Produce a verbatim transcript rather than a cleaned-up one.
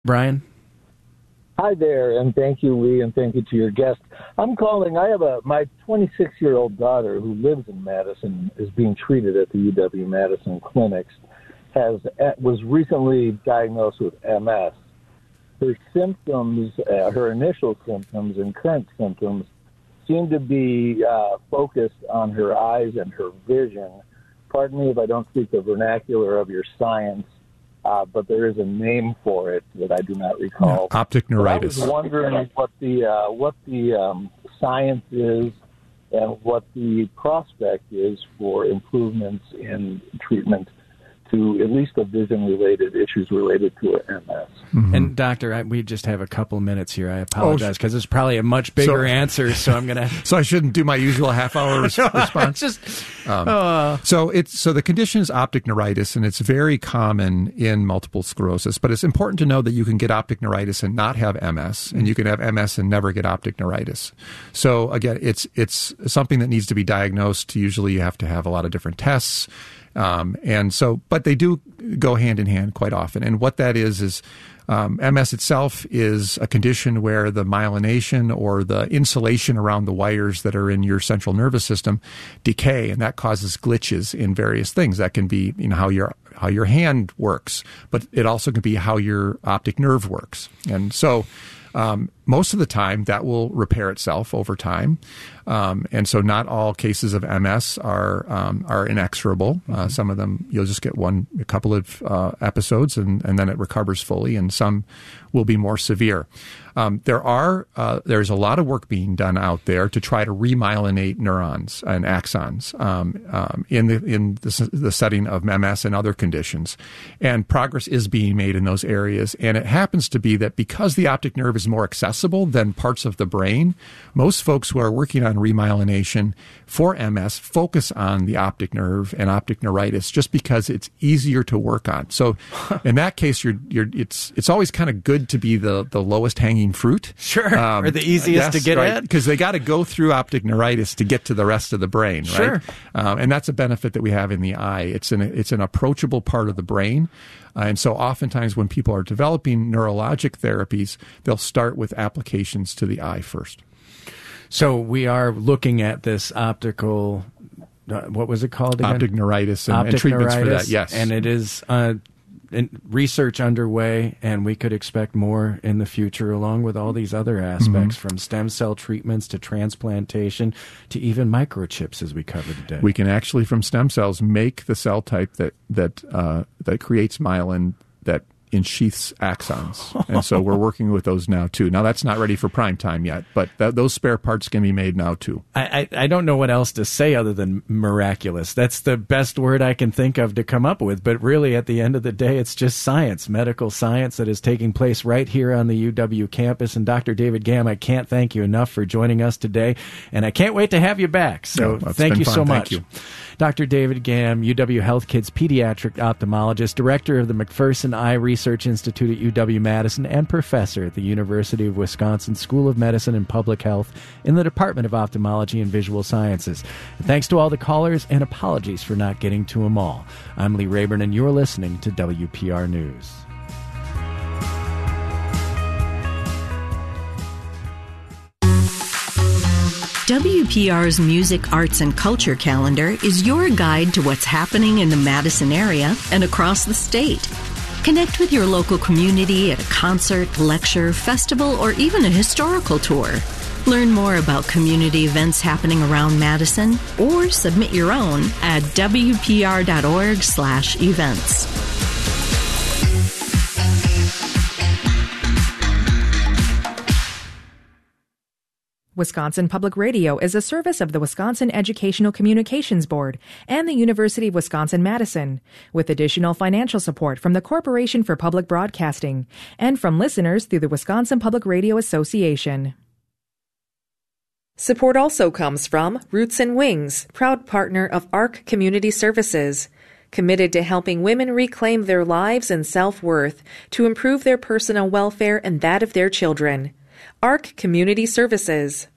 Brian? Hi there, and thank you, Lee, and thank you to your guest. I'm calling. I have a my twenty-six-year-old daughter who lives in Madison, is being treated at the U W-Madison clinics, has was recently diagnosed with M S. Her symptoms, uh, her initial symptoms and current symptoms seem to be uh, focused on her eyes and her vision. Pardon me if I don't speak the vernacular of your science, Uh, but there is a name for it that I do not recall. Yeah, optic neuritis. But I was wondering what the uh, what the um, science is and what the prospect is for improvements in treatment to at least the vision-related issues related to M S. Mm-hmm. And Doctor, I, we just have a couple minutes here. I apologize because oh, it's probably a much bigger so, answer. So I'm gonna. So I shouldn't do my usual half-hour res- response. just, um, uh, so it's so the condition is optic neuritis, and it's very common in multiple sclerosis. But it's important to know that you can get optic neuritis and not have M S, and you can have M S and never get optic neuritis. So again, it's it's something that needs to be diagnosed. Usually, you have to have a lot of different tests. Um, and so, but they do go hand in hand quite often. And what that is, is um, M S itself is a condition where the myelination or the insulation around the wires that are in your central nervous system decay, and that causes glitches in various things. That can be, you know, how your how your hand works, but it also can be how your optic nerve works. And so, Um, most of the time, that will repair itself over time, um, and so not all cases of M S are um, are inexorable. Mm-hmm. Uh, some of them you'll just get one, a couple of uh, episodes, and, and then it recovers fully, and some will be more severe. Um, there are uh, there's a lot of work being done out there to try to remyelinate neurons and axons um, um, in the in the, the setting of M S and other conditions, and progress is being made in those areas. And it happens to be that because the optic nerve is more accessible than parts of the brain, most folks who are working on remyelination for M S focus on the optic nerve and optic neuritis just because it's easier to work on. So in that case, you're you're it's it's always kind of good to be the the lowest hanging fruit. Sure, um, or the easiest yes, to get right, at. Because they got to go through optic neuritis to get to the rest of the brain, right? Sure. Um, and that's a benefit that we have in the eye. It's an, it's an approachable part of the brain. Uh, and so oftentimes when people are developing neurologic therapies, they'll start with applications to the eye first. So we are looking at this optical, uh, what was it called again? Optic neuritis and, optic and treatments neuritis, for that, yes. And it is uh, in research underway, and we could expect more in the future along with all these other aspects, mm-hmm. from stem cell treatments to transplantation to even microchips, as we covered today. We can actually, from stem cells, make the cell type that, that, uh, that creates myelin that ensheaths axons. And so we're working with those now, too. Now, that's not ready for prime time yet, but th- those spare parts can be made now, too. I, I, I don't know what else to say other than miraculous. That's the best word I can think of to come up with. But really, at the end of the day, it's just science, medical science that is taking place right here on the U W campus. And Doctor David Gamm, I can't thank you enough for joining us today. And I can't wait to have you back. So no, thank you fun. so much. Thank you. Doctor David Gamm, U W Health Kids pediatric ophthalmologist, director of the McPherson Eye Research Institute at U W-Madison, and professor at the University of Wisconsin School of Medicine and Public Health in the Department of Ophthalmology and Visual Sciences. And thanks to all the callers, and apologies for not getting to them all. I'm Lee Rayburn, and you're listening to W P R News. W P R's Music, Arts, and Culture calendar is your guide to what's happening in the Madison area and across the state. Connect with your local community at a concert, lecture, festival, or even a historical tour. Learn more about community events happening around Madison, or submit your own at W P R dot org slash events. Wisconsin Public Radio is a service of the Wisconsin Educational Communications Board and the University of Wisconsin-Madison, with additional financial support from the Corporation for Public Broadcasting and from listeners through the Wisconsin Public Radio Association. Support also comes from Roots and Wings, proud partner of ARC Community Services, committed to helping women reclaim their lives and self-worth to improve their personal welfare and that of their children. ARC Community Services.